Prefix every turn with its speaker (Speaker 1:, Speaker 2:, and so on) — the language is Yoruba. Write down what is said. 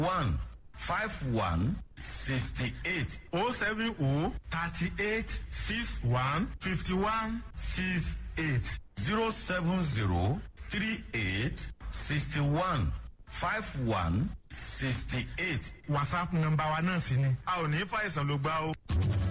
Speaker 1: 1 51 68
Speaker 2: 070 38 61 51 68
Speaker 1: 070 38 61 51 68.
Speaker 2: WhatsApp nọ́mbà wa náà sì ni a ò ní fàìsàn ló gbà o.